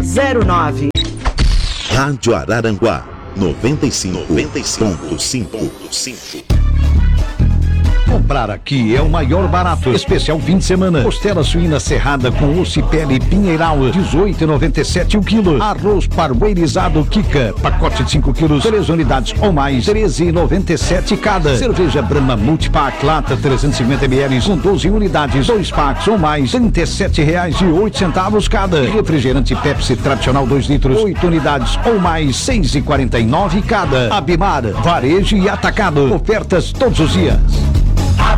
09. Rádio Araranguá 95.5. Comprar aqui é o maior barato. Especial fim de semana. Costela suína serrada com osso e pele Pinheiral, 18,97 o quilo. Arroz parboilizado Kika, pacote de 5 quilos, 3 unidades ou mais, 13,97 cada. Cerveja Brahma Multipack, lata 350 ml, com 12 unidades, 2 packs ou mais, R$37,08 cada. Refrigerante Pepsi tradicional 2 litros, 8 unidades ou mais, 6,49 cada. Abimar, varejo e atacado. Ofertas todos os dias.